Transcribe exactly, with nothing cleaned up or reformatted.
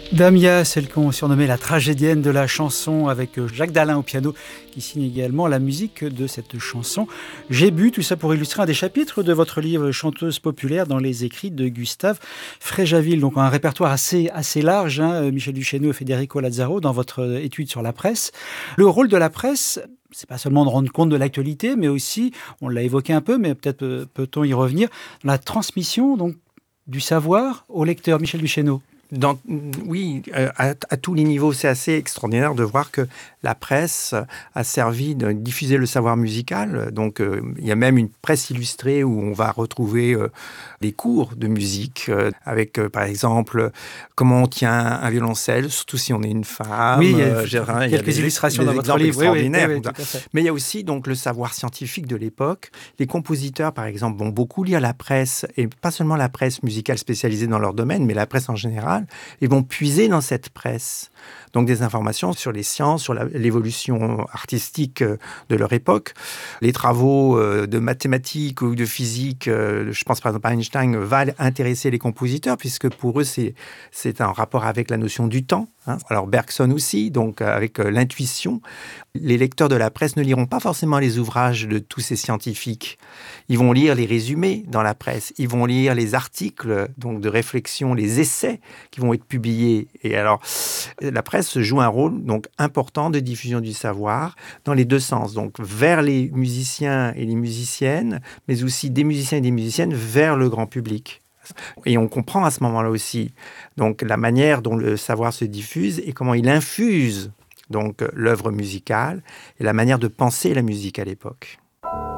Damia, celle qu'on surnommait la tragédienne de la chanson, avec Jacques Dalin au piano, qui signe également la musique de cette chanson. J'ai bu, tout ça pour illustrer un des chapitres de votre livre Chanteuse populaire dans les écrits de Gustave Fréjaville. Donc un répertoire assez, assez large, hein, Michel Duchesneau et Federico Lazzaro, dans votre étude sur la presse. Le rôle de la presse, c'est pas seulement de rendre compte de l'actualité, mais aussi, on l'a évoqué un peu, mais peut-être peut-on y revenir, la transmission donc, du savoir au lecteur. Michel Duchesneau. Dans, oui, à, à tous les niveaux, c'est assez extraordinaire de voir que la presse a servi de diffuser le savoir musical. Donc, euh, il y a même une presse illustrée où on va retrouver euh, des cours de musique euh, avec, euh, par exemple, comment on tient un violoncelle, surtout si on est une femme. Oui, il y a, euh, quelques il y a des, illustrations des dans votre livre. extraordinaires. Oui, oui, oui, oui, Mais il y a aussi donc le savoir scientifique de l'époque. Les compositeurs, par exemple, vont beaucoup lire la presse, et pas seulement la presse musicale spécialisée dans leur domaine, mais la presse en général. Et vont puiser dans cette presse donc des informations sur les sciences, sur la, l'évolution artistique de leur époque. Les travaux de mathématiques ou de physique, je pense par exemple à Einstein, va intéresser les compositeurs, puisque pour eux, c'est, c'est un rapport avec la notion du temps. Hein. Alors Bergson aussi, donc avec l'intuition. Les lecteurs de la presse ne liront pas forcément les ouvrages de tous ces scientifiques. Ils vont lire les résumés dans la presse. Ils vont lire les articles donc de réflexion, les essais qui vont être publiés. Et alors, la presse joue un rôle donc important de diffusion du savoir dans les deux sens. Donc, vers les musiciens et les musiciennes, mais aussi des musiciens et des musiciennes vers le grand public. Et on comprend à ce moment-là aussi donc, la manière dont le savoir se diffuse et comment il infuse donc, l'œuvre musicale et la manière de penser la musique à l'époque.